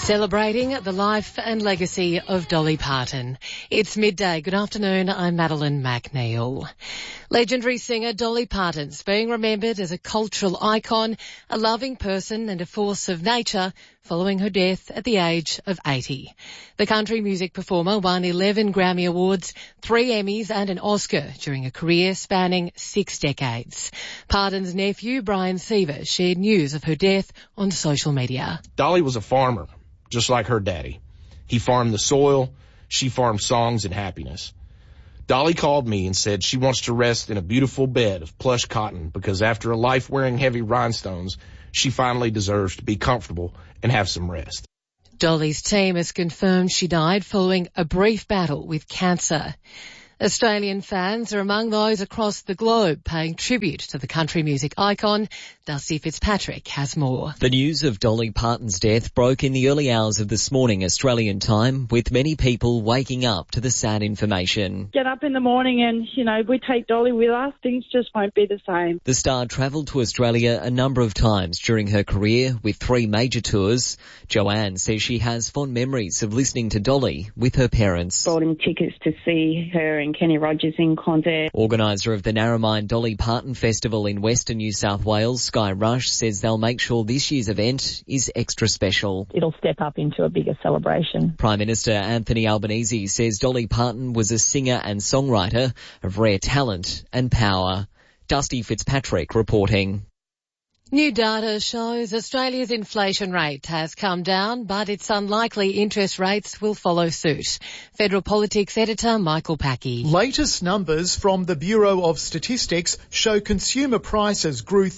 Celebrating the life and legacy of Dolly Parton. It's midday. Good afternoon. I'm Madeline McNeil. Legendary singer Dolly Parton's being remembered as a cultural icon, a loving person and a force of nature following her death at the age of 80. The country music performer won 11 Grammy Awards, 3 Emmys and an Oscar during a career spanning 6 decades. Parton's nephew, Brian Seaver, shared news of her death on social media. Dolly was a farmer, just like her daddy. He farmed the soil, she farmed songs and happiness. Dolly called me and said she wants to rest in a beautiful bed of plush cotton because after a life wearing heavy rhinestones, she finally deserves to be comfortable and have some rest. Dolly's team has confirmed she died following a brief battle with cancer. Australian fans are among those across the globe paying tribute to the country music icon. Dusty Fitzpatrick has more. The news of Dolly Parton's death broke in the early hours of this morning Australian time, with many people waking up to the sad information. Get up in the morning and, we take Dolly with us, things just won't be the same. The star travelled to Australia a number of times during her career with 3 major tours. Joanne says she has fond memories of listening to Dolly with her parents. Bought him tickets to see her and Kenny Rogers in concert. Organiser of the Narromine Dolly Parton Festival in Western New South Wales, Sky Rush, says they'll make sure this year's event is extra special. It'll step up into a bigger celebration. Prime Minister Anthony Albanese says Dolly Parton was a singer and songwriter of rare talent and power. Dusty Fitzpatrick reporting. New data shows Australia's inflation rate has come down, but it's unlikely interest rates will follow suit. Federal Politics editor Michael Packey. Latest numbers from the Bureau of Statistics show consumer prices grew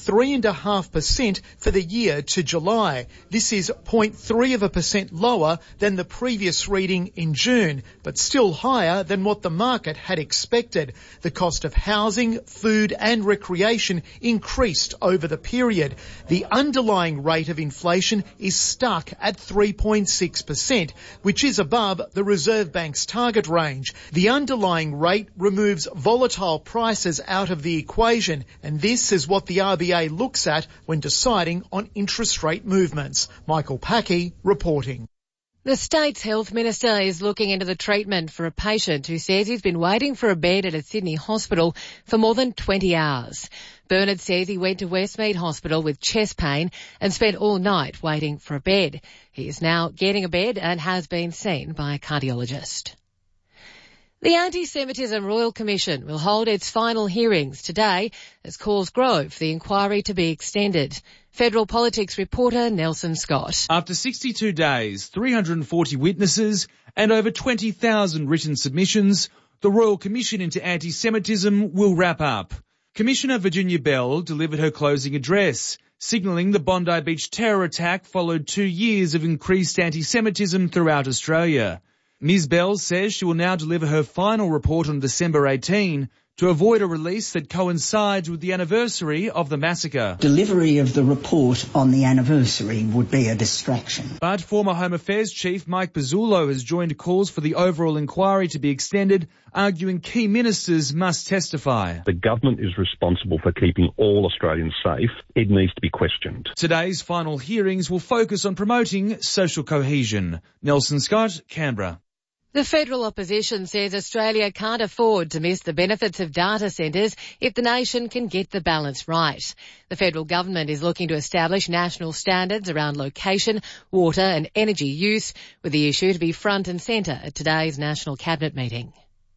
3.5% for the year to July. This is 0.3% lower than the previous reading in June, but still higher than what the market had expected. The cost of housing, food and recreation increased over the period. The underlying rate of inflation is stuck at 3.6%, which is above the Reserve Bank's target range. The underlying rate removes volatile prices out of the equation, and this is what the RBA looks at when deciding on interest rate movements. Michael Packey reporting. The state's health minister is looking into the treatment for a patient who says he's been waiting for a bed at a Sydney hospital for more than 20 hours. Bernard says he went to Westmead Hospital with chest pain and spent all night waiting for a bed. He is now getting a bed and has been seen by a cardiologist. The Anti-Semitism Royal Commission will hold its final hearings today as calls grow for the inquiry to be extended. Federal Politics reporter Nelson Scott. After 62 days, 340 witnesses and over 20,000 written submissions, the Royal Commission into Anti-Semitism will wrap up. Commissioner Virginia Bell delivered her closing address, signalling the Bondi Beach terror attack followed 2 years of increased anti-Semitism throughout Australia. Ms Bell says she will now deliver her final report on December 18 to avoid a release that coincides with the anniversary of the massacre. Delivery of the report on the anniversary would be a distraction. But former Home Affairs Chief Mike Pizzullo has joined calls for the overall inquiry to be extended, arguing key ministers must testify. The government is responsible for keeping all Australians safe. It needs to be questioned. Today's final hearings will focus on promoting social cohesion. Nelson Scott, Canberra. The federal opposition says Australia can't afford to miss the benefits of data centres if the nation can get the balance right. The federal government is looking to establish national standards around location, water and energy use, with the issue to be front and centre at today's National Cabinet meeting.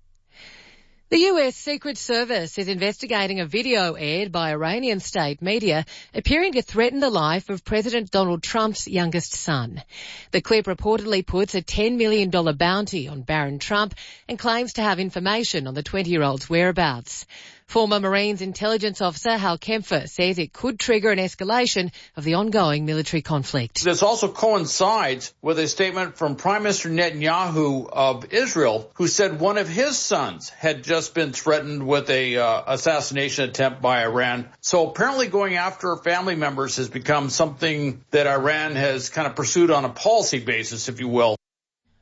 The US Secret Service is investigating a video aired by Iranian state media appearing to threaten the life of President Donald Trump's youngest son. The clip reportedly puts a $10 million bounty on Barron Trump and claims to have information on the 20-year-old's whereabouts. Former Marines intelligence officer Hal Kempfer says it could trigger an escalation of the ongoing military conflict. This also coincides with a statement from Prime Minister Netanyahu of Israel, who said one of his sons had just been threatened with a assassination attempt by Iran. So apparently going after family members has become something that Iran has kind of pursued on a policy basis, if you will.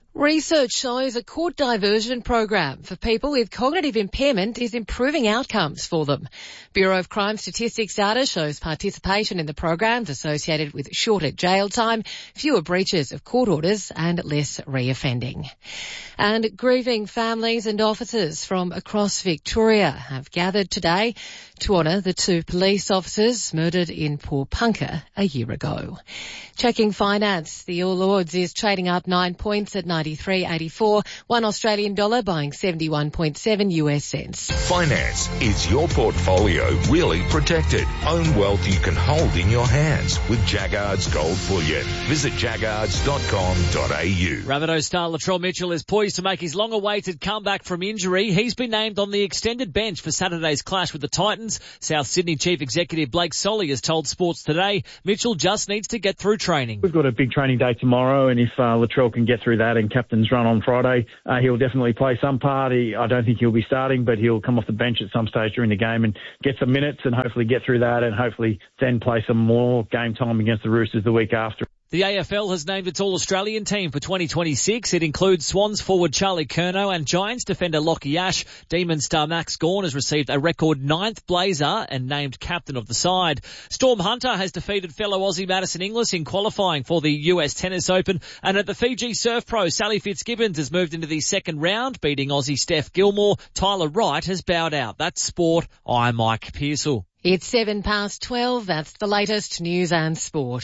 Research shows a court diversion program for people with cognitive impairment is improving outcomes for them. Bureau of Crime Statistics data shows participation in the programs associated with shorter jail time, fewer breaches of court orders and less reoffending. And grieving families and officers from across Victoria have gathered today to honour the 2 police officers murdered in Poorpunka a year ago. Checking finance, the All Ords is trading up 9 points at 93.84, $1 Australian dollar buying 71.7 US cents. Finance. Is your portfolio really protected? Own wealth you can hold in your hands with Jaggards Gold Bullion. Visit jaggards.com.au. Rabbitohs star Latrell Mitchell is poised to make his long-awaited comeback from injury. He's been named on the extended bench for Saturday's clash with the Titans. South Sydney Chief Executive Blake Solly has told Sports Today Mitchell just needs to get through training. We've got a big training day tomorrow, and if Latrell can get through that and captain's run on Friday, he'll definitely play some part. I don't think he'll be starting, but he'll come off the bench at some stage during the game and get some minutes and hopefully get through that and hopefully then play some more game time against the Roosters the week after. The AFL has named its All-Australian team for 2026. It includes Swans forward Charlie Curnow and Giants defender Lockie Ash. Demon star Max Gawn has received a record 9th blazer and named captain of the side. Storm Hunter has defeated fellow Aussie Madison Inglis in qualifying for the US Tennis Open. And at the Fiji Surf Pro, Sally Fitzgibbons has moved into the second round, beating Aussie Steph Gilmore. Tyler Wright has bowed out. That's sport. I'm Mike Pearsall. It's 12:07. That's the latest news and sport.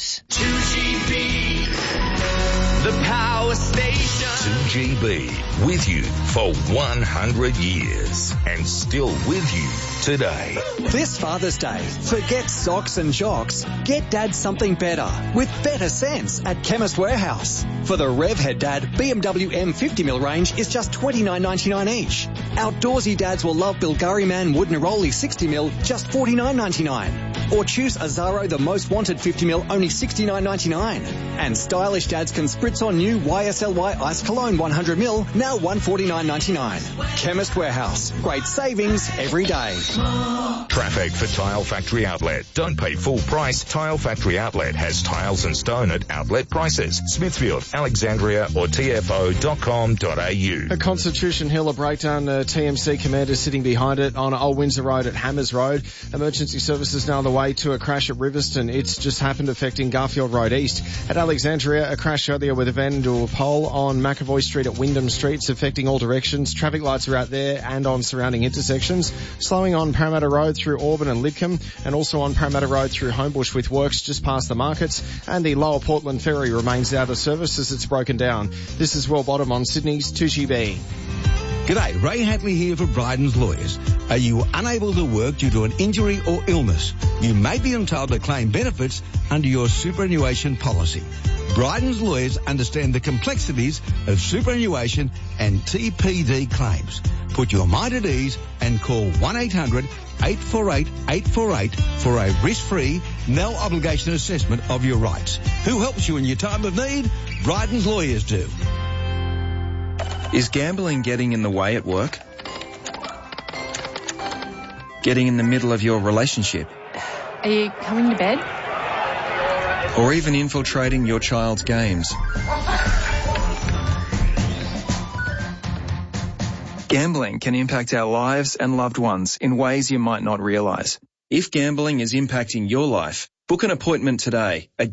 2GB, the power station. 2GB, with you for 100 years and still with you today. This Father's Day, forget socks and jocks. Get Dad something better with better sense at Chemist Warehouse. For the Revhead Dad BMW M50mm range is just $29.99 each. Outdoorsy dads will love Bilgari Man Wood Neroli 60mm, just $49.99. Or choose Azaro the Most Wanted 50mm, only $69.99. And stylish dads can spritz on new YSLY Ice Cologne 100ml, now $149.99. Chemist Warehouse. Great savings every day. Traffic for Tile Factory Outlet. Don't pay full price. Tile Factory Outlet has tiles and stone at outlet prices. Smithfield, Alexandria or tfo.com.au. At Constitution Hill, a breakdown, TMC commander sitting behind it on Old Windsor Road at Hammers Road. Emergency services now on the way to a crash at Riverston. It's just happened affecting Garfield Road East. At Alexandria, a crash earlier with a van to a pole on McAvoy Street at Wyndham Street. It's affecting all directions. Traffic lights are out there and on surrounding intersections. Slowing on Parramatta Road through Auburn and Lidcombe, and also on Parramatta Road through Homebush with works just past the markets. And the Lower Portland Ferry remains out of service as it's broken down. This is Will Bottom on Sydney's 2GB. G'day, Ray Hatley here for Bryden's Lawyers. Are you unable to work due to an injury or illness? You may be entitled to claim benefits under your superannuation policy. Bryden's Lawyers understand the complexities of superannuation and TPD claims. Put your mind at ease and call 1-800-848-848 for a risk-free, no-obligation assessment of your rights. Who helps you in your time of need? Bryden's Lawyers do. Is gambling getting in the way at work? Getting in the middle of your relationship? Are you coming to bed? Or even infiltrating your child's games? Gambling can impact our lives and loved ones in ways you might not realise. If gambling is impacting your life, book an appointment today at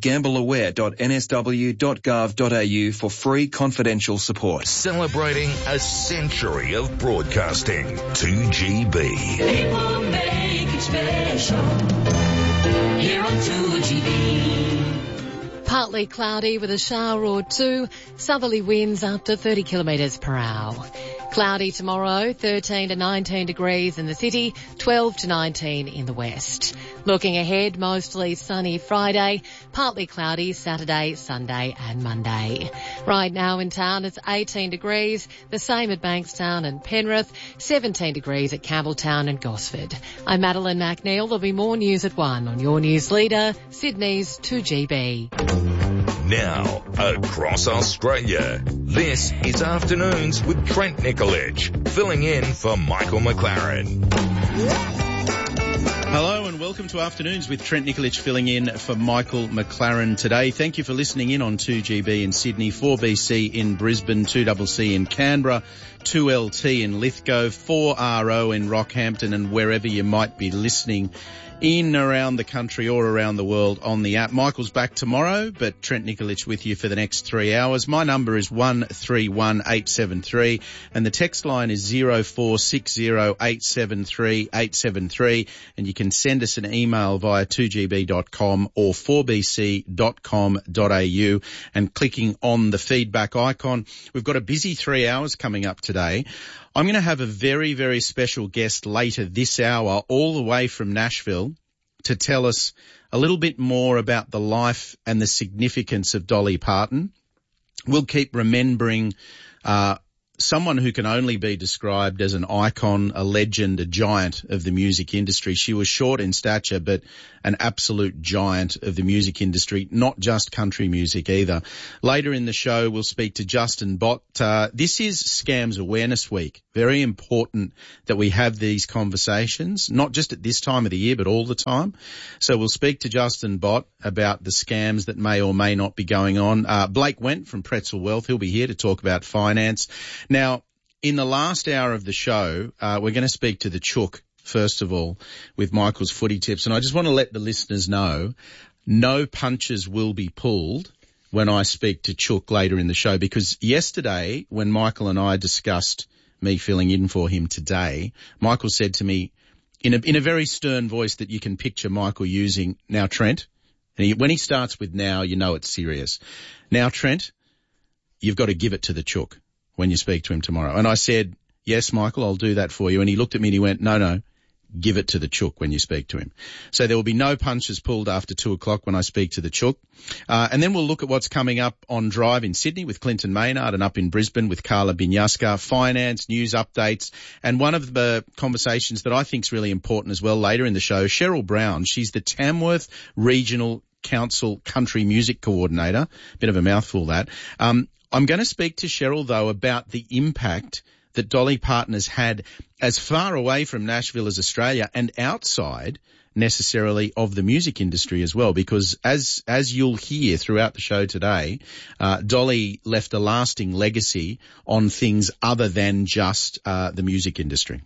gambleaware.nsw.gov.au for free confidential support. Celebrating a century of broadcasting. 2GB. People make it special here on 2GB. Partly cloudy with a shower or two. Southerly winds up to 30 kilometres per hour. Cloudy tomorrow, 13 to 19 degrees in the city, 12 to 19 in the west. Looking ahead, mostly sunny Friday, partly cloudy Saturday, Sunday and Monday. Right now in town it's 18 degrees, the same at Bankstown and Penrith, 17 degrees at Campbelltown and Gosford. I'm Madeline McNeil. There'll be more news at 1 on your news leader, Sydney's 2GB. Now, across Australia, this is Afternoons with Trent Nicolich, filling in for Michael McLaren. Hello and welcome to Afternoons with Trent Nikolic filling in for Michael McLaren today. Thank you for listening in on 2GB in Sydney, 4BC in Brisbane, 2CC in Canberra, 2LT in Lithgow, 4RO in Rockhampton, and wherever you might be listening in around the country or around the world on the app. Michael's back tomorrow, but Trent Nikolic with you for the next 3 hours. My number is 131873 and the text line is 0460873873, and you can send us an email via 2gb.com or 4bc.com.au and clicking on the feedback icon. We've got a busy 3 hours coming up today. I'm going to have a very, very special guest later this hour, all the way from Nashville, to tell us a little bit more about the life and the significance of Dolly Parton. We'll keep remembering someone who can only be described as an icon, a legend, a giant of the music industry. She was short in stature, but an absolute giant of the music industry, not just country music either. Later in the show, we'll speak to Justin Bott. This is Scams Awareness Week. Very important that we have these conversations, not just at this time of the year, but all the time. So we'll speak to Justin Bott about the scams that may or may not be going on. Blake Wendt from Pretzel Wealth, he'll be here to talk about finance. Now, in the last hour of the show, we're going to speak to the Chook, first of all, with Michael's footy tips. And I just want to let the listeners know, no punches will be pulled when I speak to Chook later in the show, because yesterday when Michael and I discussed me filling in for him today, Michael said to me in a very stern voice that you can picture Michael using, "Now, Trent," and when he starts with "now," you know it's serious. "Now, Trent, you've got to give it to the Chook when you speak to him tomorrow." And I said, "Yes, Michael, I'll do that for you." And he looked at me and he went, No, give it to the Chook when you speak to him. So there will be no punches pulled after 2 o'clock when I speak to the Chook. And then we'll look at what's coming up on Drive in Sydney with Clinton Maynard, and up in Brisbane with Carla Binyaska, finance, news updates. And one of the conversations that I think is really important as well later in the show, Cheryl Brown, she's the Tamworth Regional Council Country Music Coordinator. Bit of a mouthful, that. I'm going to speak to Cheryl, though, about the impact that Dolly Parton has had as far away from Nashville as Australia, and outside necessarily of the music industry as well, because as you'll hear throughout the show today, Dolly left a lasting legacy on things other than just the music industry.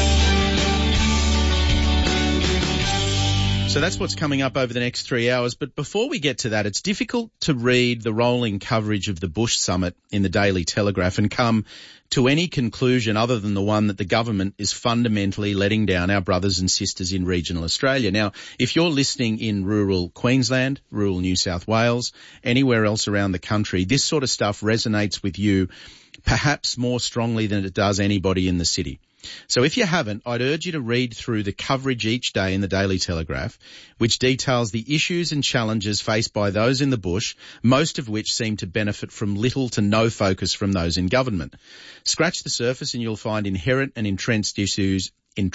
So that's what's coming up over the next 3 hours. But before we get to that, it's difficult to read the rolling coverage of the Bush Summit in the Daily Telegraph and come to any conclusion other than the one that the government is fundamentally letting down our brothers and sisters in regional Australia. Now, if you're listening in rural Queensland, rural New South Wales, anywhere else around the country, this sort of stuff resonates with you perhaps more strongly than it does anybody in the city. So if you haven't, I'd urge you to read through the coverage each day in the Daily Telegraph, which details the issues and challenges faced by those in the bush, most of which seem to benefit from little to no focus from those in government. Scratch the surface and you'll find inherent and entrenched issues, with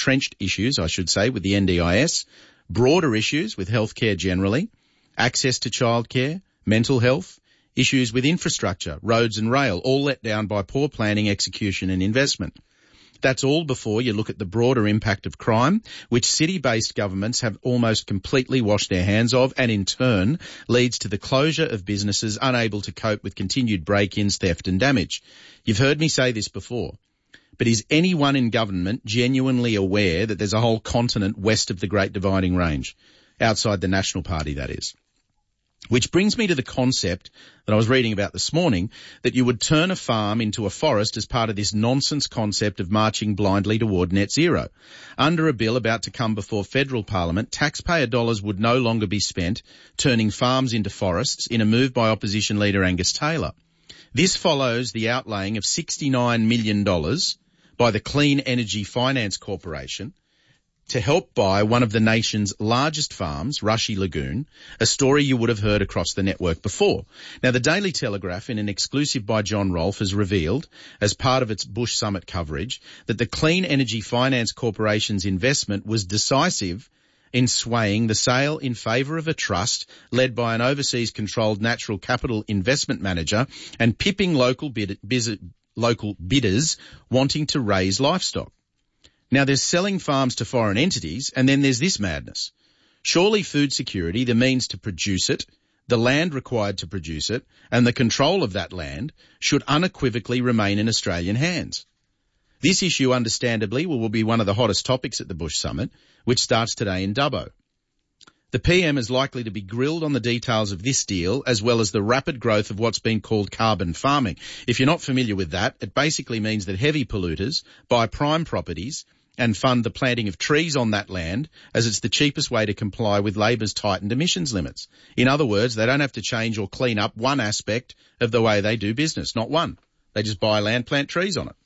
the NDIS, broader issues with healthcare generally, access to childcare, mental health, issues with infrastructure, roads and rail, all let down by poor planning, execution and investment. That's all before you look at the broader impact of crime, which city-based governments have almost completely washed their hands of, and in turn leads to the closure of businesses unable to cope with continued break-ins, theft and damage. You've heard me say this before, but is anyone in government genuinely aware that there's a whole continent west of the Great Dividing Range, outside the National Party, that is? Which brings me to the concept that I was reading about this morning, that you would turn a farm into a forest as part of this nonsense concept of marching blindly toward net zero. Under a bill about to come before federal parliament, taxpayer dollars would no longer be spent turning farms into forests in a move by opposition leader Angus Taylor. This follows the outlaying of $69 million by the Clean Energy Finance Corporation to help buy one of the nation's largest farms, Rushy Lagoon, a story you would have heard across the network before. Now, the Daily Telegraph, in an exclusive by John Rolfe, has revealed, as part of its Bush Summit coverage, that the Clean Energy Finance Corporation's investment was decisive in swaying the sale in favour of a trust led by an overseas-controlled natural capital investment manager and pipping local bidders wanting to raise livestock. Now, there's selling farms to foreign entities, and then there's this madness. Surely food security, the means to produce it, the land required to produce it, and the control of that land should unequivocally remain in Australian hands. This issue, understandably, will be one of the hottest topics at the Bush Summit, which starts today in Dubbo. The PM is likely to be grilled on the details of this deal, as well as the rapid growth of what's been called carbon farming. If you're not familiar with that, it basically means that heavy polluters buy prime properties and fund the planting of trees on that land, as it's the cheapest way to comply with Labor's tightened emissions limits. In other words, they don't have to change or clean up one aspect of the way they do business, not one. They just buy land, plant trees on it.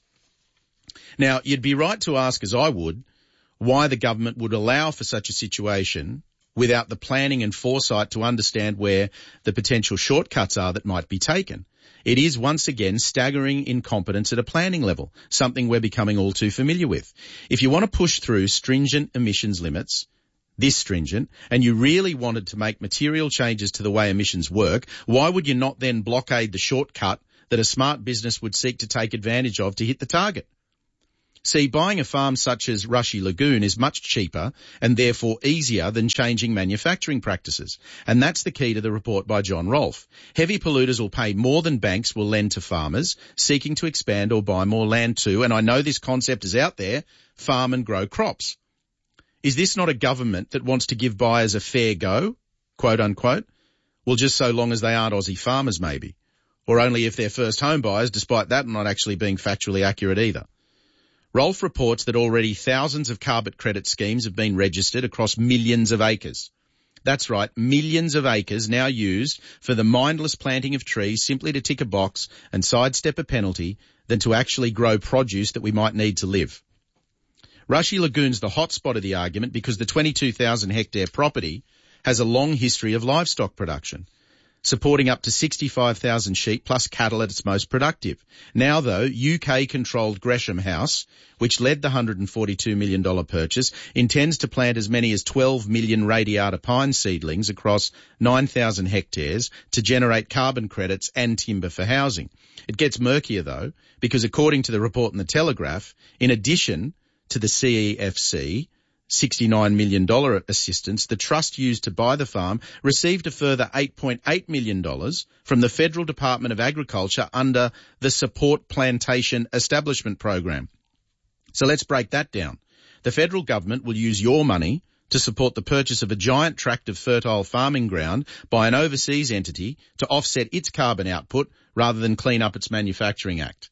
Now, you'd be right to ask, as I would, why the government would allow for such a situation without the planning and foresight to understand where the potential shortcuts are that might be taken. It is once again staggering incompetence at a planning level, something we're becoming all too familiar with. If you want to push through stringent emissions limits, this stringent, and you really wanted to make material changes to the way emissions work, why would you not then blockade the shortcut that a smart business would seek to take advantage of to hit the target? See, buying a farm such as Rushy Lagoon is much cheaper and therefore easier than changing manufacturing practices. And that's the key to the report by John Rolfe. Heavy polluters will pay more than banks will lend to farmers seeking to expand or buy more land too. And I know this concept is out there, farm and grow crops. Is this not a government that wants to give buyers a fair go, quote unquote? Well, just so long as they aren't Aussie farmers maybe. Or only if they're first home buyers, despite that not actually being factually accurate either. Rolfe reports that already thousands of carbon credit schemes have been registered across millions of acres. That's right, millions of acres now used for the mindless planting of trees simply to tick a box and sidestep a penalty than to actually grow produce that we might need to live. Rushy Lagoon's the hotspot of the argument because the 22,000 hectare property has a long history of livestock production, supporting up to 65,000 sheep plus cattle at its most productive. Now, though, UK-controlled Gresham House, which led the $142 million purchase, intends to plant as many as 12 million radiata pine seedlings across 9,000 hectares to generate carbon credits and timber for housing. It gets murkier, though, because according to the report in the Telegraph, in addition to the CEFC, $69 million assistance, the trust used to buy the farm received a further $8.8 million from the Federal Department of Agriculture under the Support Plantation Establishment Program. So let's break that down. The federal government will use your money to support the purchase of a giant tract of fertile farming ground by an overseas entity to offset its carbon output rather than clean up its manufacturing act.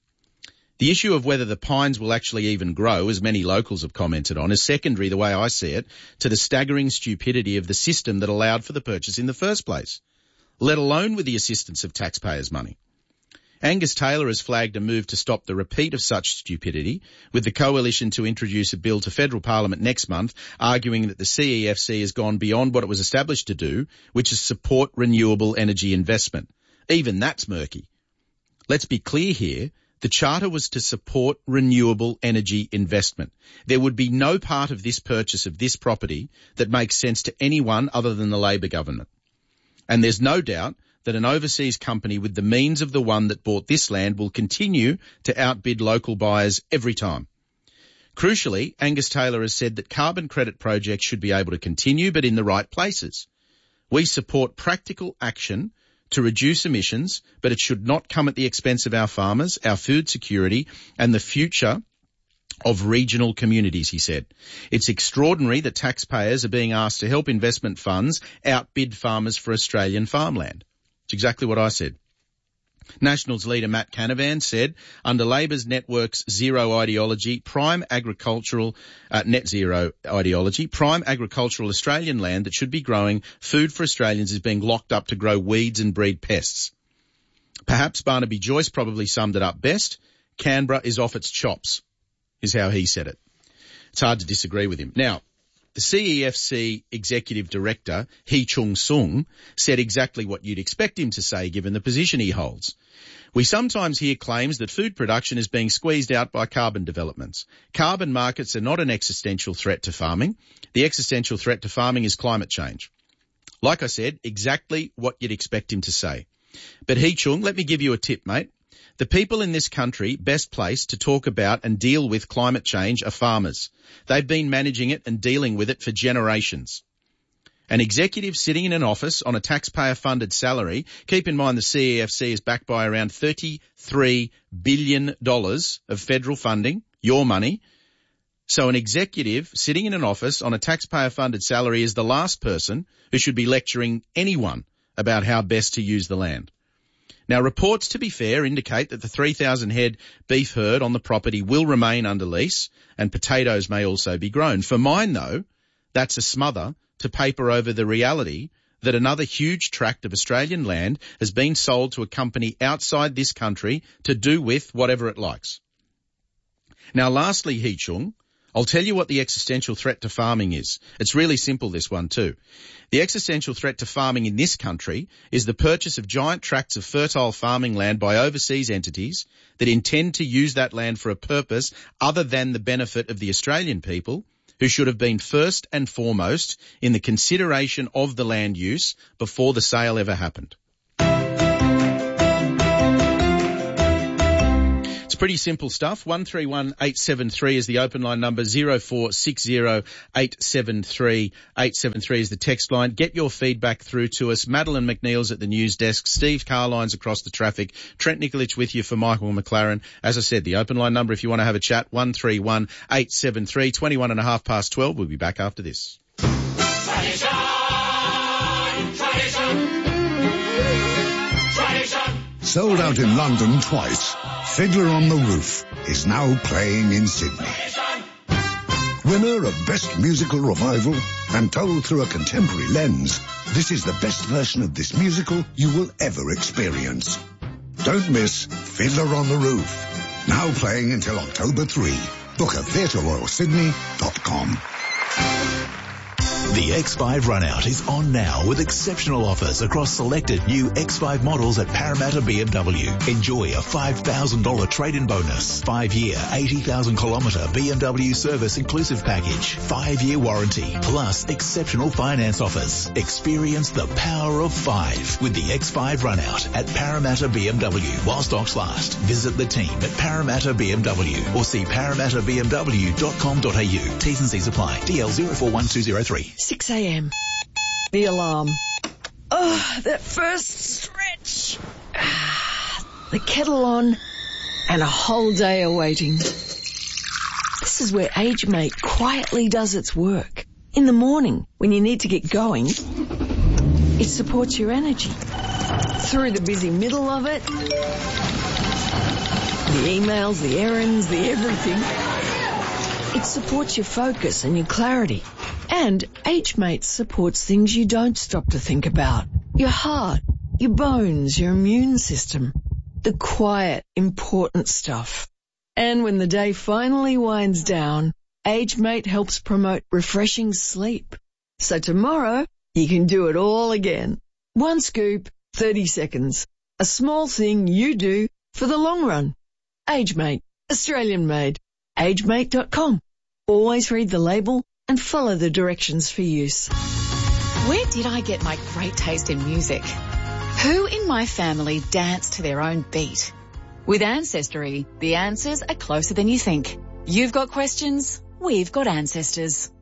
The issue of whether the pines will actually even grow, as many locals have commented on, is secondary, the way I see it, to the staggering stupidity of the system that allowed for the purchase in the first place, let alone with the assistance of taxpayers' money. Angus Taylor has flagged a move to stop the repeat of such stupidity, with the coalition to introduce a bill to federal parliament next month, arguing that the CEFC has gone beyond what it was established to do, which is support renewable energy investment. Even that's murky. Let's be clear here. The charter was to support renewable energy investment. There would be no part of this purchase of this property that makes sense to anyone other than the Labor government. And there's no doubt that an overseas company with the means of the one that bought this land will continue to outbid local buyers every time. Crucially, Angus Taylor has said that carbon credit projects should be able to continue, but in the right places. We support practical action to reduce emissions, but it should not come at the expense of our farmers, our food security, and the future of regional communities, he said. It's extraordinary that taxpayers are being asked to help investment funds outbid farmers for Australian farmland. It's exactly what I said. Nationals leader Matt Canavan said, under Labor's Network's zero ideology, prime agricultural Australian land that should be growing food for Australians is being locked up to grow weeds and breed pests. Perhaps Barnaby Joyce probably summed it up best. Canberra is off its chops, is how he said it. It's hard to disagree with him. Now, the CEFC Executive Director, Hee Chung Sung, said exactly what you'd expect him to say given the position he holds. We sometimes hear claims that food production is being squeezed out by carbon developments. Carbon markets are not an existential threat to farming. The existential threat to farming is climate change. Like I said, exactly what you'd expect him to say. But Hee Chung, let me give you a tip, mate. The people in this country best placed to talk about and deal with climate change are farmers. They've been managing it and dealing with it for generations. An executive sitting in an office on a taxpayer-funded salary, keep in mind the CEFC is backed by around $33 billion of federal funding, your money. So an executive sitting in an office on a taxpayer-funded salary is the last person who should be lecturing anyone about how best to use the land. Now, reports, to be fair, indicate that the 3,000-head beef herd on the property will remain under lease and potatoes may also be grown. For mine, though, that's a smother to paper over the reality that another huge tract of Australian land has been sold to a company outside this country to do with whatever it likes. Now, lastly, Hee Chung, I'll tell you what the existential threat to farming is. It's really simple, this one too. The existential threat to farming in this country is the purchase of giant tracts of fertile farming land by overseas entities that intend to use that land for a purpose other than the benefit of the Australian people, who should have been first and foremost in the consideration of the land use before the sale ever happened. Pretty simple stuff. 131873 is the open line number. 0460873873 is the text line. Get your feedback through to us. Madeline McNeil's at the news desk. Steve Carline's across the traffic. Trent Nikolic with you for Michael McLaren. As I said, the open line number if you want to have a chat, 131873, 21 and a half past 12. We'll be back after this. Tradition. Sold out in London twice, Fiddler on the Roof is now playing in Sydney. Winner of Best Musical Revival and told through a contemporary lens, this is the best version of this musical you will ever experience. Don't miss Fiddler on the Roof, now playing until October 3. Book at theatreroyalsydney.com. The X5 Runout is on now with exceptional offers across selected new X5 models at Parramatta BMW. Enjoy a $5,000 trade-in bonus, 5-year, 80,000-kilometre BMW service inclusive package, 5-year warranty, plus exceptional finance offers. Experience the power of 5 with the X5 Runout at Parramatta BMW while stocks last. Visit the team at Parramatta BMW or see parramattabmw.com.au. T's and C's apply. DL 041203. 6 a.m. The alarm. Oh, that first stretch. The kettle on and a whole day awaiting. This is where AgeMate quietly does its work. In the morning, when you need to get going, it supports your energy. Through the busy middle of it, the emails, the errands, the everything, it supports your focus and your clarity. And AgeMate supports things you don't stop to think about. Your heart, your bones, your immune system. The quiet, important stuff. And when the day finally winds down, AgeMate helps promote refreshing sleep. So tomorrow, you can do it all again. One scoop, 30 seconds. A small thing you do for the long run. AgeMate, Australian made. AgeMate.com. Always read the label and follow the directions for use. Where did I get my great taste in music? Who in my family danced to their own beat? With Ancestry, the answers are closer than you think. You've got questions, we've got ancestors.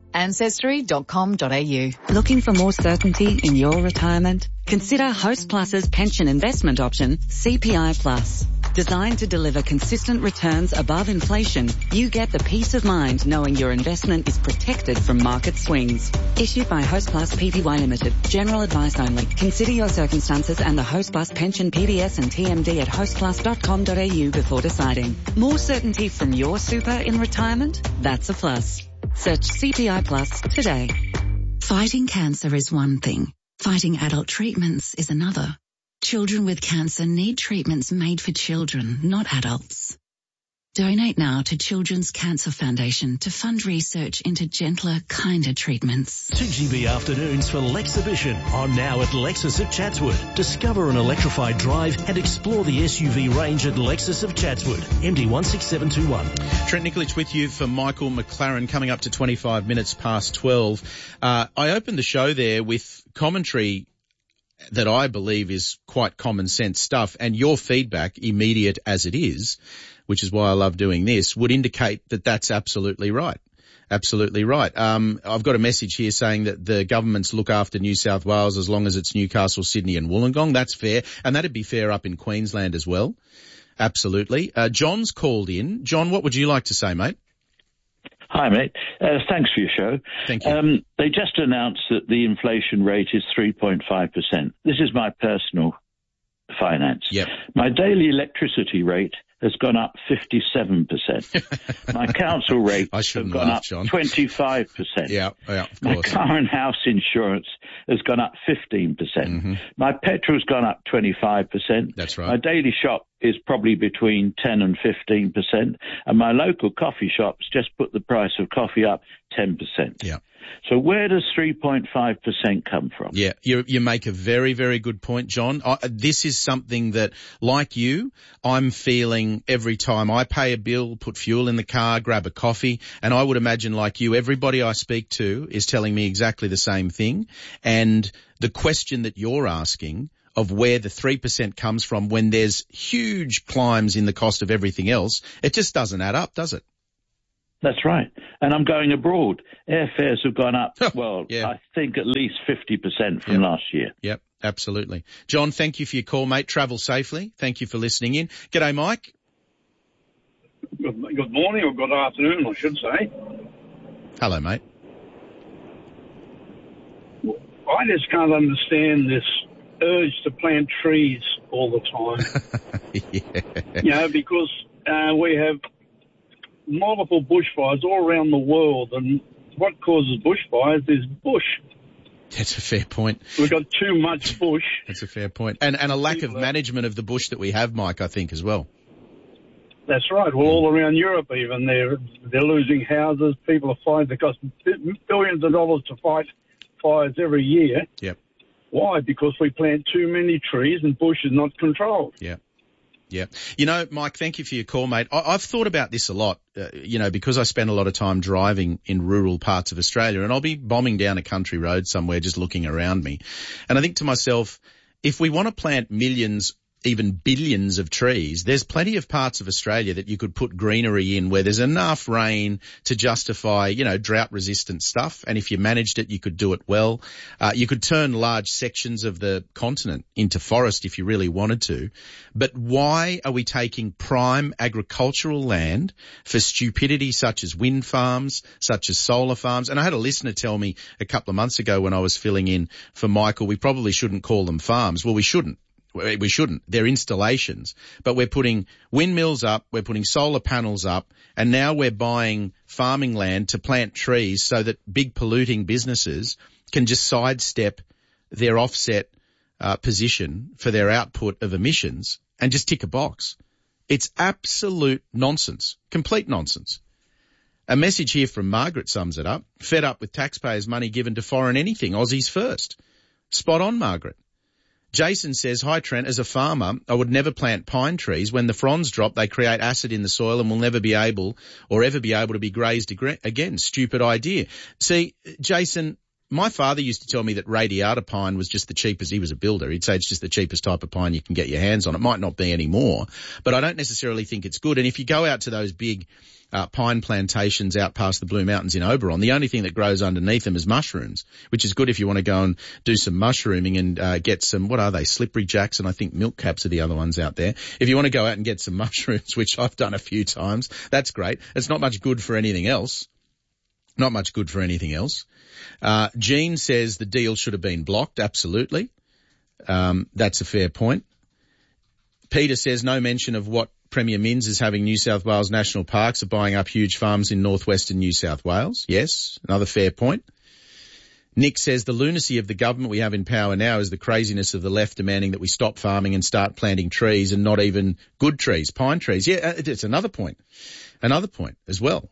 Ancestry.com.au. Looking for more certainty in your retirement? Consider Host Plus's pension investment option, CPI Plus. Designed to deliver consistent returns above inflation, you get the peace of mind knowing your investment is protected from market swings. Issued by Host Plus Pty Limited. General advice only. Consider your circumstances and the Host Plus pension PDS and TMD at hostplus.com.au before deciding. More certainty from your super in retirement? That's a plus. Search CPI Plus today. Fighting cancer is one thing. Fighting adult treatments is another. Children with cancer need treatments made for children, not adults. Donate now to Children's Cancer Foundation to fund research into gentler, kinder treatments. 2GB afternoons for Lexhibition on now at Lexus of Chatswood. Discover an electrified drive and explore the SUV range at Lexus of Chatswood. MD 16721. Trent Nikolic with you for Michael McLaren, coming up to 25 minutes past 12. I opened the show there with commentary that I believe is quite common sense stuff, and your feedback, immediate as it is, which is why I love doing this, would indicate that that's absolutely right. Absolutely right. I've got a message here saying that the governments look after New South Wales as long as it's Newcastle, Sydney and Wollongong. That's fair. And that'd be fair up in Queensland as well. Absolutely. John's called in. John, what would you like to say, mate? Hi, mate. Thanks for your show. Thank you. They just announced that the inflation rate is 3.5%. This is my personal finance. Yep. My daily electricity rate has gone up 57%. My council rate has gone up 25%. Yeah, of course. My car and house insurance has gone up 15%. Mm-hmm. My petrol's gone up 25%. That's right. My daily shop is probably between 10 and 15%. And my local coffee shops just put the price of coffee up 10%. Yeah. So where does 3.5% come from? Yeah, you make a very, very good point, John. This is something that, like you, I'm feeling every time I pay a bill, put fuel in the car, grab a coffee, and I would imagine, like you, everybody I speak to is telling me exactly the same thing. And the question that you're asking of where the 3% comes from when there's huge climbs in the cost of everything else, it just doesn't add up, does it? That's right. And I'm going abroad. Airfares have gone up, I think at least 50% from last year. Yep, absolutely. John, thank you for your call, mate. Travel safely. Thank you for listening in. G'day, Mike. Good morning or good afternoon, I should say. Hello, mate. I just can't understand this urge to plant trees all the time. You know, because we have multiple bushfires all around the world, and what causes bushfires is bush. That's a fair point. We've got too much bush. That's a fair point. And a lack of management of the bush that we have, Mike, I think, as well. That's right. Well, all around Europe even, they're losing houses. People are fighting. It costs billions of dollars to fight fires every year. Yep. Why? Because we plant too many trees and bush is not controlled. Yeah. Yeah. You know, Mike, thank you for your call, mate. I've thought about this a lot, because I spend a lot of time driving in rural parts of Australia, and I'll be bombing down a country road somewhere just looking around me. And I think to myself, if we want to plant millions, even billions of trees, there's plenty of parts of Australia that you could put greenery in where there's enough rain to justify, drought resistant stuff. And if you managed it, you could do it well. You could turn large sections of the continent into forest if you really wanted to. But why are we taking prime agricultural land for stupidity such as wind farms, such as solar farms? And I had a listener tell me a couple of months ago when I was filling in for Michael, we probably shouldn't call them farms. Well, we shouldn't. We shouldn't. They're installations. But we're putting windmills up, we're putting solar panels up, and now we're buying farming land to plant trees so that big polluting businesses can just sidestep their offset position for their output of emissions and just tick a box. It's absolute nonsense. Complete nonsense. A message here from Margaret sums it up. Fed up with taxpayers' money given to foreign anything. Aussies first. Spot on, Margaret. Jason says, hi Trent, as a farmer, I would never plant pine trees. When the fronds drop, they create acid in the soil and will never be able to be grazed again. Stupid idea. See, Jason, my father used to tell me that radiata pine was just the cheapest. He was a builder. He'd say it's just the cheapest type of pine you can get your hands on. It might not be anymore, but I don't necessarily think it's good. And if you go out to those big pine plantations out past the Blue Mountains in Oberon, the only thing that grows underneath them is mushrooms, which is good if you want to go and do some mushrooming and get some, what are they, slippery jacks, and I think milk caps are the other ones out there. If you want to go out and get some mushrooms, which I've done a few times, that's great. It's not much good for anything else. Not much good for anything else. Jean says the deal should have been blocked. Absolutely. That's a fair point. Peter says no mention of what Premier Minns is having New South Wales national parks are buying up huge farms in northwestern New South Wales. Yes, another fair point. Nick says the lunacy of the government we have in power now is the craziness of the left demanding that we stop farming and start planting trees, and not even good trees, pine trees. Yeah, it's another point. Another point as well.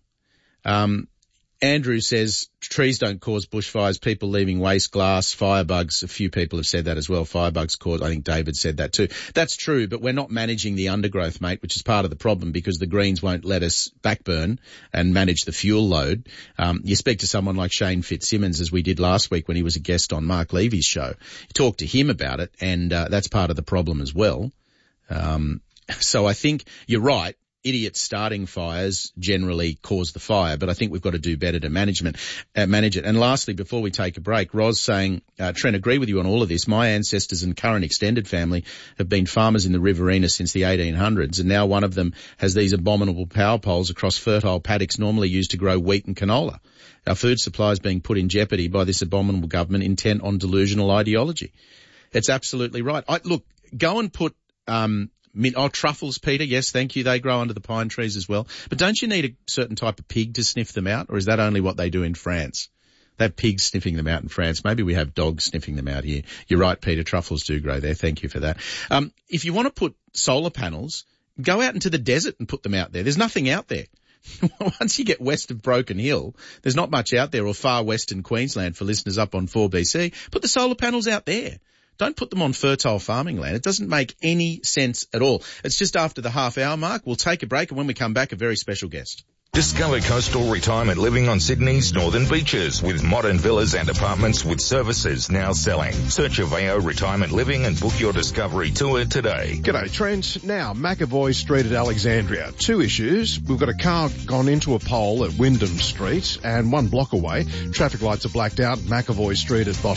Andrew says trees don't cause bushfires, people leaving waste glass, firebugs. A few people have said that as well. Firebugs cause, I think David said that too. That's true, but we're not managing the undergrowth, mate, which is part of the problem because the Greens won't let us backburn and manage the fuel load. You speak to someone like Shane Fitzsimmons, as we did last week when he was a guest on Mark Levy's show. You talk to him about it, and that's part of the problem as well. So I think you're right. idiot starting fires generally cause the fire, but I think we've got to do better to manage it. And lastly, before we take a break, Ros saying, Trent, agree with you on all of this. My ancestors and current extended family have been farmers in the Riverina since the 1800s, and now one of them has these abominable power poles across fertile paddocks normally used to grow wheat and canola. Our food supply is being put in jeopardy by this abominable government intent on delusional ideology. It's absolutely right. Look, go and put truffles, Peter. Yes, thank you. They grow under the pine trees as well. But don't you need a certain type of pig to sniff them out, or is that only what they do in France? They have pigs sniffing them out in France. Maybe we have dogs sniffing them out here. You're right, Peter. Truffles do grow there. Thank you for that. If you want to put solar panels, go out into the desert and put them out there. There's nothing out there. Once you get west of Broken Hill, there's not much out there, or far western Queensland for listeners up on 4BC. Put the solar panels out there. Don't put them on fertile farming land. It doesn't make any sense at all. It's just after the half-hour mark. We'll take a break, and when we come back, a very special guest. Discover coastal retirement living on Sydney's northern beaches with modern villas and apartments with services now selling. Search Aveo Retirement Living and book your discovery tour today. G'day, Trent. Now, McAvoy Street at Alexandria. 2 issues. We've got a car gone into a pole at Wyndham Street, and 1 block away, traffic lights are blacked out at McAvoy Street at Bottom.